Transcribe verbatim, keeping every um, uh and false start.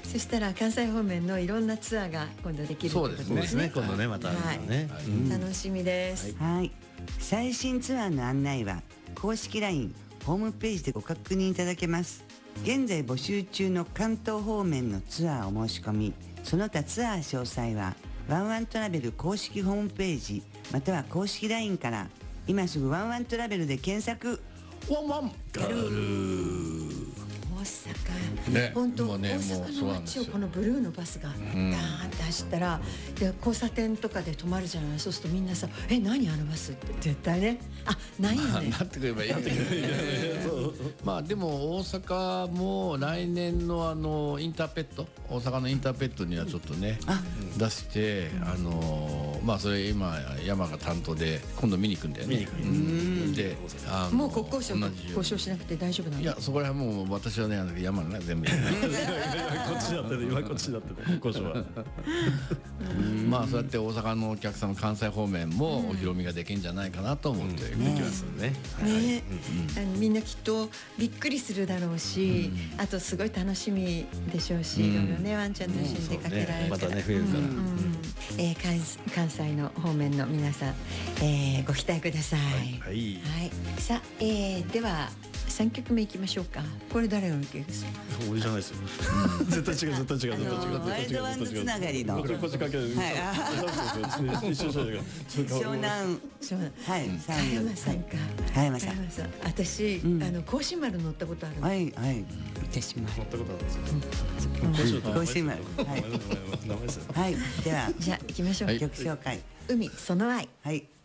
そしたら関西方面のいろんなツアーが今度できるということですね。 そうですね。今度ねまたはいね、 楽しみです。 はい、最新ツアーの案内は公式 ライン ホームページでご確認いただけます。現在募集中の関東方面のツアーお申し込み、その他ツアー詳細はワンワントラベル公式ホームページまたは公式 ライン から今すぐワンワントラベルで検索。 ワンワンガルー。 大阪、 ね本当、 もうね大もう阪のそうなんですよ街をこのブルーのバスがダーンって走ったら、で交差点とかで止まるじゃない。そうするとみんなさ「え何あのバス」って絶対ね「あないよね」 なってくればいいんだけどまあでも大阪も来年のあのインターペット、大阪のインターペットにはちょっとね出してあのまあそれ今山が担当で今度見に行くんだよね。うんであのもう国交省と同じように交渉しなくて大丈夫なの？ いやそこら辺もう私はねあの山がね全部やるこっちだってね今こっちだってね交渉は。 まあそうやって大阪のお客さんの関西方面もお披露目ができるんじゃないかなと思って見てますね。 ね、あのみんなきっとびっくりするだろうし、あとすごい楽しみでしょうし、いろいろねワンちゃんと一緒に出かけられるまから、 たね増えるから。 えー関関西の方面の皆さん、えーご期待ください。 はい。 はい、さあ、えーではさんきょくめいきましょうか。これ誰の曲ですか？ 俺じゃないですよ。絶対違う絶対違う絶対違う。 ワイルドワンズつながりのこれこっちかける。 はい一緒じゃないか。 湘南そうだ。 はい加山さんか。 加山さん加山さん。私、あの甲子丸乗ったことあるの。 はいはい私も乗ったことあるんですよ。 甲子丸はい名前ですよ。 はいではじゃあ行きましょう。 はい曲紹介海その愛。 はい